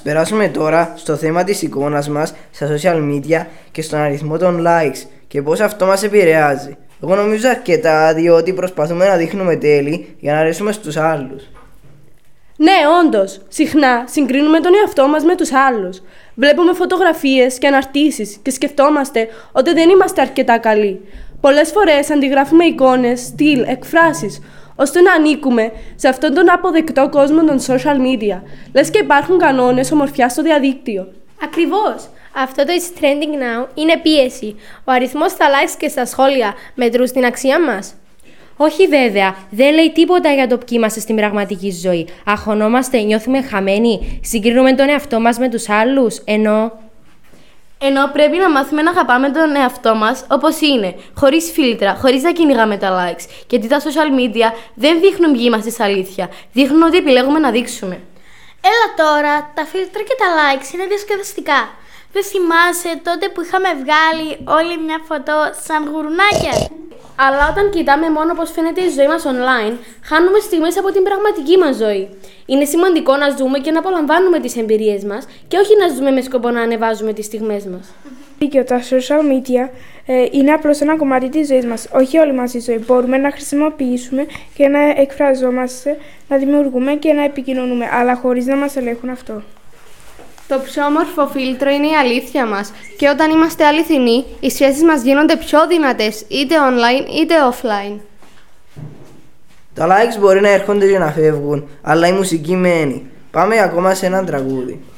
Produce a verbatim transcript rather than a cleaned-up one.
περάσουμε τώρα στο θέμα της εικόνας μας στα social media και στον αριθμό των likes και πώς αυτό μας επηρεάζει. Εγώ νομίζω αρκετά, διότι προσπαθούμε να δείχνουμε τέλη για να αρέσουμε στους άλλους. Ναι, όντως. Συχνά συγκρίνουμε τον εαυτό μας με τους άλλους. Βλέπουμε φωτογραφίες και αναρτήσεις και σκεφτόμαστε ότι δεν είμαστε αρκετά καλοί. Πολλές φορές αντιγράφουμε εικόνες, στυλ, εκφράσεις, ώστε να ανήκουμε σε αυτόν τον αποδεκτό κόσμο των social media. Λες και υπάρχουν κανόνες ομορφιάς στο διαδίκτυο. Ακριβώς. Αυτό το is trending now είναι πίεση. Ο αριθμός στα likes και στα σχόλια μετρούν στην αξία μας. Όχι βέβαια, δεν λέει τίποτα για το ποιοι είμαστε στην πραγματική ζωή. Αγχωνόμαστε, νιώθουμε χαμένοι, συγκρίνουμε τον εαυτό μας με τους άλλους, ενώ... Ενώ πρέπει να μάθουμε να αγαπάμε τον εαυτό μας όπως είναι, χωρίς φίλτρα, χωρίς να κυνηγάμε τα likes. Γιατί τα social media δεν δείχνουν ποιοι είμαστε στα αλήθεια, δείχνουν ότι επιλέγουμε να δείξουμε. Έλα τώρα, τα φίλτρα και τα likes είναι διασκεδαστικά. Δεν θυμάσαι τότε που είχαμε βγάλει όλη μια φωτό σαν γουρνάκια? Αλλά όταν κοιτάμε μόνο πώς φαίνεται η ζωή μας online, χάνουμε στιγμές από την πραγματική μας ζωή. Είναι σημαντικό να ζούμε και να απολαμβάνουμε τις εμπειρίες μας και όχι να ζούμε με σκοπό να ανεβάζουμε τις στιγμές μας. Και τα social media ε, είναι απλώς ένα κομμάτι της ζωής μας, όχι όλη μας η ζωή. Μπορούμε να χρησιμοποιήσουμε και να εκφραζόμαστε, να δημιουργούμε και να επικοινωνούμε, αλλά χωρίς να μας ελέγχουν αυτό. Το πιο όμορφο φίλτρο είναι η αλήθεια μας και όταν είμαστε αληθινοί, οι σχέσεις μας γίνονται πιο δυνατές, είτε online είτε offline. Τα likes μπορεί να έρχονται και να φεύγουν, αλλά η μουσική μένει. Πάμε ακόμα σε ένα τραγούδι.